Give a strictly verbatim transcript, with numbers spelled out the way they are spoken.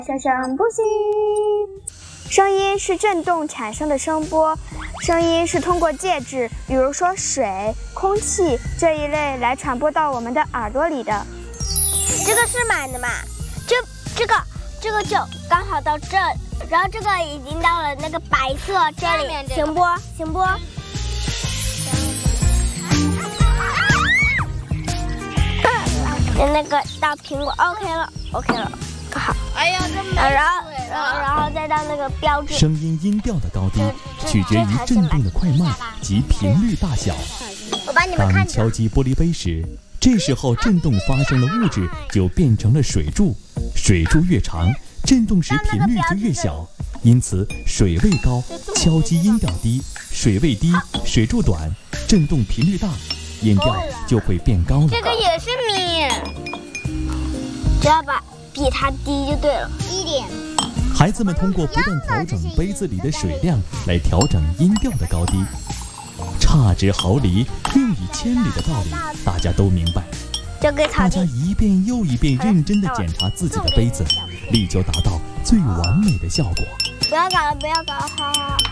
小声不息。声音是振动产生的声波，声音是通过介质，比如说水、空气这一类来传播到我们的耳朵里的。 这个是满的嘛？这这个这个就刚好到这，然后这个已经到了那个白色这里。行不？行不？那个到苹果 OK 了 ，OK 了，好。 哎呀，这没然后，然后，然后再到那个标志。 声音音调的高低取决于振动的快慢及频率大小。 我把你们看当敲击玻璃杯时，这时候振动发生的物质就变成了水柱，水柱越长，振动时频率就越小。因此，水位高，敲击音调低；水位低，水柱短，振动频率大，音调就会变高了。 这个也是米，只要把比它低就对了，一点。 孩子们通过不断调整杯子里的水量来调整音调的高低。差之毫厘，运以千里的道理，大家都明白。大家一遍又一遍认真地检查自己的杯子，力求达到最完美的效果。 不要搞了，不要搞了，好好好。